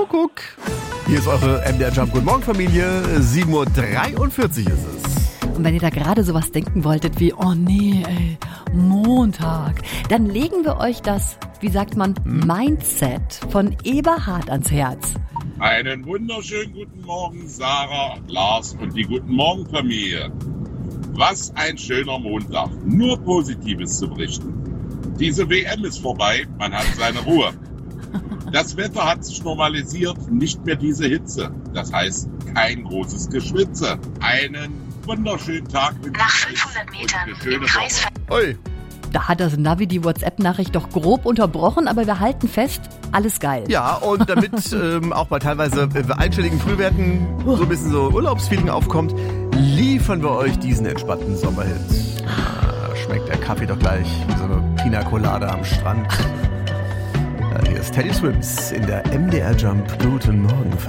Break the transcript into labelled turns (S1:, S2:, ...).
S1: Kuckuck. Hier ist eure MDR Jump. Guten Morgen, Familie. 7:43 Uhr ist es.
S2: Und wenn ihr da gerade sowas denken wolltet wie, oh nee, ey, Montag, dann legen wir euch das, wie sagt man, Mindset von Eberhard ans Herz.
S3: Einen wunderschönen guten Morgen, Sarah, Lars und die Guten Morgen Familie. Was ein schöner Montag. Nur Positives zu berichten. Diese WM ist vorbei, man hat seine Ruhe. Das Wetter hat sich normalisiert, nicht mehr diese Hitze. Das heißt, kein großes Geschwitze. Einen wunderschönen Tag.
S4: Nach 500 Metern im Kreis.
S1: Oi.
S2: Da hat das Navi die WhatsApp-Nachricht doch grob unterbrochen, aber wir halten fest, alles geil.
S1: Ja, und damit auch bei teilweise einstelligen Frühwerten so ein bisschen so Urlaubsfeeling aufkommt, liefern wir euch diesen entspannten Sommerhit. Schmeckt der Kaffee doch gleich wie so eine Pina Colada am Strand. Hier ist Teddy Swims in der MDR Jump. Guten Morgen.